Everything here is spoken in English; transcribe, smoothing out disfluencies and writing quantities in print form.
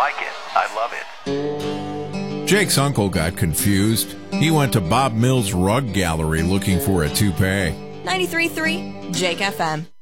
like it. I love it. Jake's uncle got confused. He went to Bob Mills' rug gallery looking for a toupee. 93.3 Jake FM.